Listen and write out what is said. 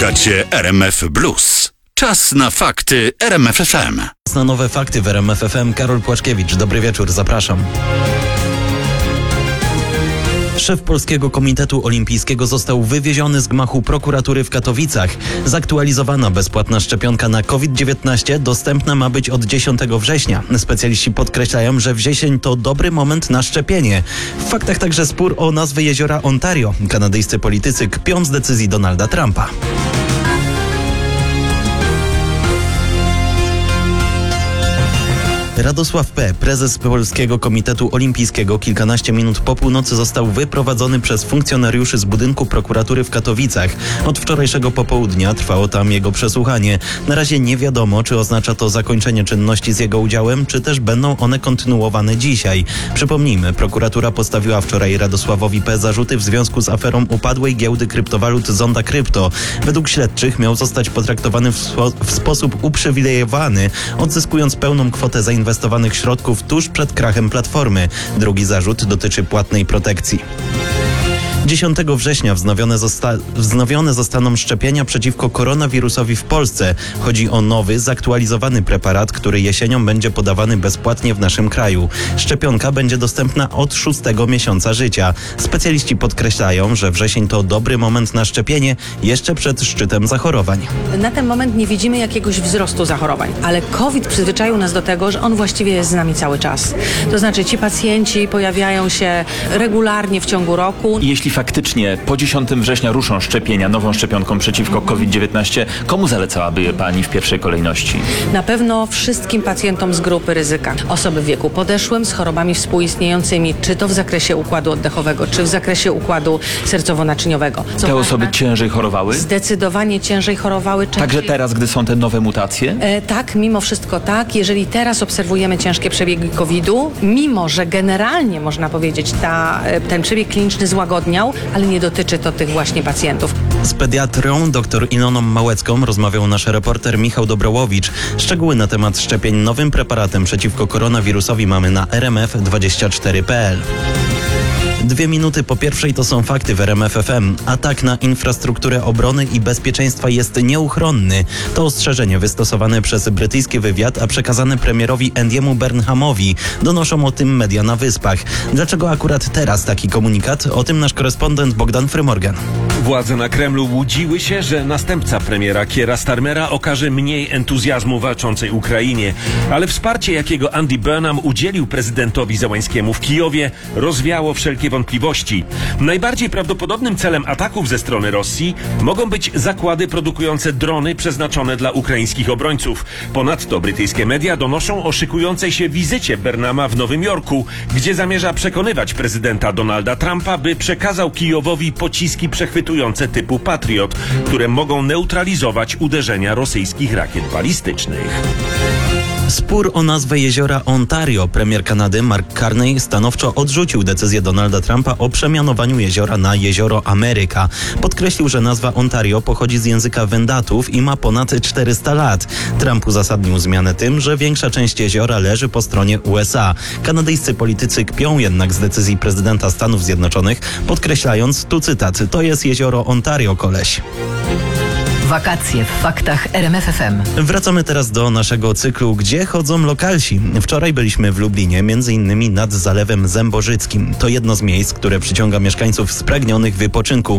Słuchacie RMF Blues. Czas na fakty RMF FM. Na nowe fakty w RMF FM Karol Płaczkiewicz. Dobry wieczór, zapraszam. Szef Polskiego Komitetu Olimpijskiego został wywieziony z gmachu prokuratury w Katowicach. Zaktualizowana bezpłatna szczepionka na COVID-19 dostępna ma być od 10 września. Specjaliści podkreślają, że wrzesień to dobry moment na szczepienie. W faktach także spór o nazwę jeziora Ontario. Kanadyjscy politycy kpią z decyzji Donalda Trumpa. Radosław P., prezes Polskiego Komitetu Olimpijskiego, kilkanaście minut po północy został wyprowadzony przez funkcjonariuszy z budynku prokuratury w Katowicach. Od wczorajszego popołudnia trwało tam jego przesłuchanie. Na razie nie wiadomo, czy oznacza to zakończenie czynności z jego udziałem, czy też będą one kontynuowane dzisiaj. Przypomnijmy, prokuratura postawiła wczoraj Radosławowi P. zarzuty w związku z aferą upadłej giełdy kryptowalut Zonda Krypto. Według śledczych miał zostać potraktowany w sposób uprzywilejowany, odzyskując pełną kwotę zainwestowanych środków tuż przed krachem platformy. Drugi zarzut dotyczy płatnej protekcji. 10 września wznowione zostaną szczepienia przeciwko koronawirusowi w Polsce. Chodzi o nowy, zaktualizowany preparat, który jesienią będzie podawany bezpłatnie w naszym kraju. Szczepionka będzie dostępna od 6 miesiąca życia. Specjaliści podkreślają, że wrzesień to dobry moment na szczepienie jeszcze przed szczytem zachorowań. Na ten moment nie widzimy jakiegoś wzrostu zachorowań, ale COVID przyzwyczaił nas do tego, że on właściwie jest z nami cały czas. To znaczy ci pacjenci pojawiają się regularnie w ciągu roku. Jeśli faktycznie po 10 września ruszą szczepienia nową szczepionką przeciwko COVID-19, komu zalecałaby je Pani w pierwszej kolejności? Na pewno wszystkim pacjentom z grupy ryzyka. Osoby w wieku podeszłym z chorobami współistniejącymi, czy to w zakresie układu oddechowego, czy w zakresie układu sercowo-naczyniowego. Te osoby ciężej chorowały? Zdecydowanie ciężej chorowały. Także teraz, gdy są te nowe mutacje? Tak, mimo wszystko tak. Jeżeli teraz obserwujemy ciężkie przebiegi COVID-u, mimo że generalnie można powiedzieć ten przebieg kliniczny złagodniał, ale nie dotyczy to tych właśnie pacjentów. Z pediatrą dr Iloną Małecką rozmawiał nasz reporter Michał Dobrołowicz. Szczegóły na temat szczepień nowym preparatem przeciwko koronawirusowi mamy na rmf24.pl. 2 minuty po pierwszej to są fakty w RMF FM. Atak na infrastrukturę obrony i bezpieczeństwa jest nieuchronny. To ostrzeżenie wystosowane przez brytyjski wywiad, a przekazane premierowi Andy'emu Burnhamowi. Donoszą o tym media na Wyspach. Dlaczego akurat teraz taki komunikat? O tym nasz korespondent Bogdan Frymorgan. Władze na Kremlu łudziły się, że następca premiera Keira Starmera okaże mniej entuzjazmu walczącej Ukrainie. Ale wsparcie, jakiego Andy Burnham udzielił prezydentowi Zełańskiemu w Kijowie, rozwiało wszelkie wątpliwości. Najbardziej prawdopodobnym celem ataków ze strony Rosji mogą być zakłady produkujące drony przeznaczone dla ukraińskich obrońców. Ponadto brytyjskie media donoszą o szykującej się wizycie Burnhama w Nowym Jorku, gdzie zamierza przekonywać prezydenta Donalda Trumpa, by przekazał Kijowowi pociski przechwytujące typu Patriot, które mogą neutralizować uderzenia rosyjskich rakiet balistycznych. Spór o nazwę jeziora Ontario. Premier Kanady Mark Carney stanowczo odrzucił decyzję Donalda Trumpa o przemianowaniu jeziora na jezioro Ameryka. Podkreślił, że nazwa Ontario pochodzi z języka Wendatów i ma ponad 400 lat. Trump uzasadnił zmianę tym, że większa część jeziora leży po stronie USA. Kanadyjscy politycy kpią jednak z decyzji prezydenta Stanów Zjednoczonych, podkreślając, tu cytat, to jest jezioro Ontario, koleś. Wakacje w faktach RMF FM. Wracamy teraz do naszego cyklu Gdzie chodzą lokalsi? Wczoraj byliśmy w Lublinie, m.in. nad Zalewem Zębożyckim. To jedno z miejsc, które przyciąga mieszkańców spragnionych wypoczynku.